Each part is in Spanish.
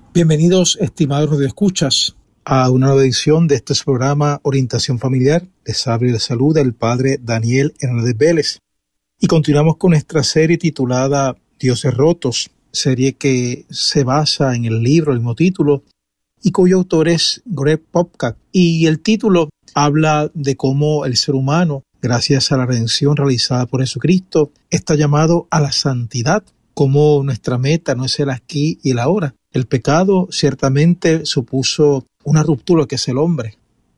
Bienvenidos, estimados radioescuchas, a una nueva edición de este programa Orientación Familiar. Les habla y les saluda el padre Daniel Hernández Vélez. Y continuamos con nuestra serie titulada Dioses Rotos, serie que se basa en el libro, el mismo título, y cuyo autor es Greg Popcak. Y el título habla de cómo el ser humano, gracias a la redención realizada por Jesucristo, está llamado a la santidad, como nuestra meta no es el aquí y el ahora. El pecado ciertamente supuso una ruptura que es el hombre,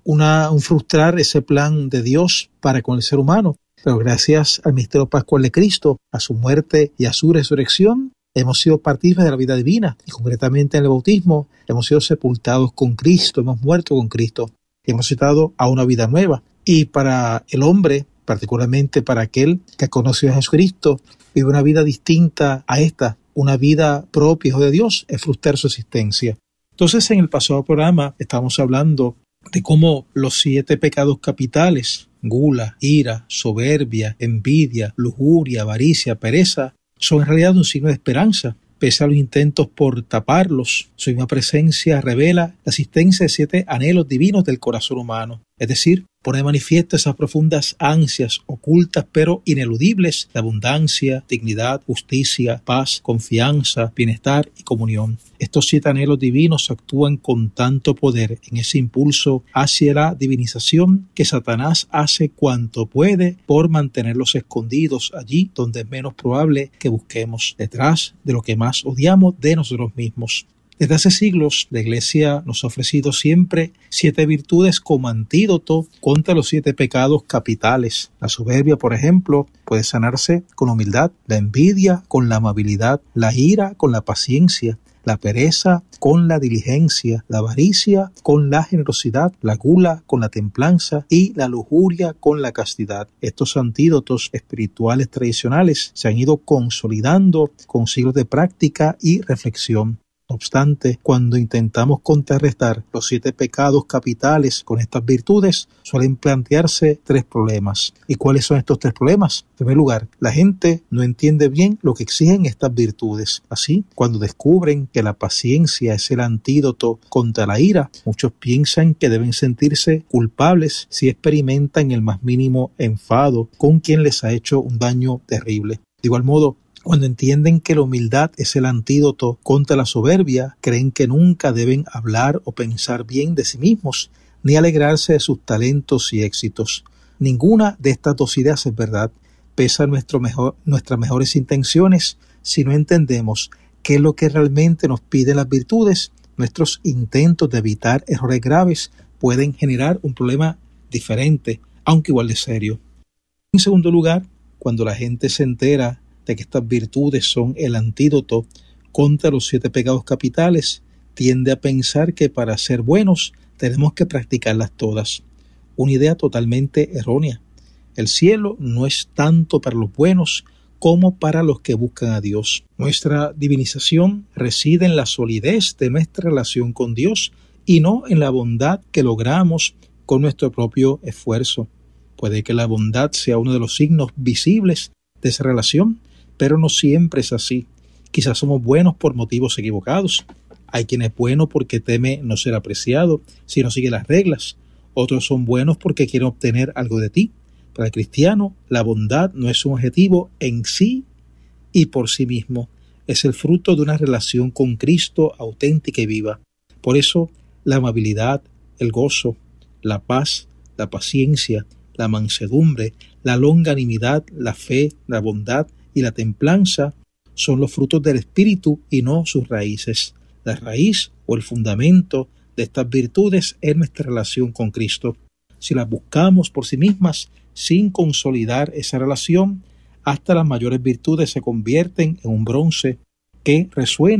un frustrar ese plan de Dios para con el ser humano. Pero gracias al misterio pascual de Cristo, a su muerte y a su resurrección, hemos sido partícipes de la vida divina, y concretamente en el bautismo hemos sido sepultados con Cristo, hemos muerto con Cristo, hemos citado a una vida nueva. Y para el hombre, particularmente para aquel que conoció a Jesucristo, vive una vida distinta a esta, una vida propia, hijo de Dios, es frustrar su existencia. Entonces, en el pasado programa estábamos hablando de cómo los 7 pecados capitales, gula, ira, soberbia, envidia, lujuria, avaricia, pereza, son en realidad un signo de esperanza. Pese a los intentos por taparlos, su misma presencia revela la existencia de 7 anhelos divinos del corazón humano. Es decir, pone de manifiesto esas profundas ansias ocultas pero ineludibles de abundancia, dignidad, justicia, paz, confianza, bienestar y comunión. Estos 7 anhelos divinos actúan con tanto poder en ese impulso hacia la divinización que Satanás hace cuanto puede por mantenerlos escondidos allí donde es menos probable que busquemos, detrás de lo que más odiamos de nosotros mismos. Desde hace siglos, la Iglesia nos ha ofrecido siempre 7 virtudes como antídoto contra los 7 pecados capitales. La soberbia, por ejemplo, puede sanarse con humildad, la envidia con la amabilidad, la ira con la paciencia, la pereza con la diligencia, la avaricia con la generosidad, la gula con la templanza y la lujuria con la castidad. Estos antídotos espirituales tradicionales se han ido consolidando con siglos de práctica y reflexión. No obstante, cuando intentamos contrarrestar los 7 pecados capitales con estas virtudes, suelen plantearse 3 problemas. ¿Y cuáles son estos 3 problemas? En primer lugar, la gente no entiende bien lo que exigen estas virtudes. Así, cuando descubren que la paciencia es el antídoto contra la ira, muchos piensan que deben sentirse culpables si experimentan el más mínimo enfado con quien les ha hecho un daño terrible. De igual modo, cuando entienden que la humildad es el antídoto contra la soberbia, creen que nunca deben hablar o pensar bien de sí mismos, ni alegrarse de sus talentos y éxitos. Ninguna de estas 2 ideas es verdad, pese a nuestras mejores intenciones. Si no entendemos qué es lo que realmente nos piden las virtudes, nuestros intentos de evitar errores graves pueden generar un problema diferente, aunque igual de serio. En segundo lugar, cuando la gente se entera de que estas virtudes son el antídoto contra los 7 pecados capitales, tiende a pensar que para ser buenos tenemos que practicarlas todas. Una idea totalmente errónea. El cielo no es tanto para los buenos como para los que buscan a Dios. Nuestra divinización reside en la solidez de nuestra relación con Dios y no en la bondad que logramos con nuestro propio esfuerzo. Puede que la bondad sea uno de los signos visibles de esa relación, pero no siempre es así. Quizás somos buenos por motivos equivocados. Hay quien es bueno porque teme no ser apreciado si no sigue las reglas. Otros son buenos porque quieren obtener algo de ti. Para el cristiano, la bondad no es un objetivo en sí y por sí mismo. Es el fruto de una relación con Cristo auténtica y viva. Por eso, la amabilidad, el gozo, la paz, la paciencia, la mansedumbre, la longanimidad, la fe, la bondad y la templanza son los frutos del Espíritu y no sus raíces. La raíz o el fundamento de estas virtudes es nuestra relación con Cristo. Si las buscamos por sí mismas sin consolidar esa relación, hasta las mayores virtudes se convierten en un bronce que resuena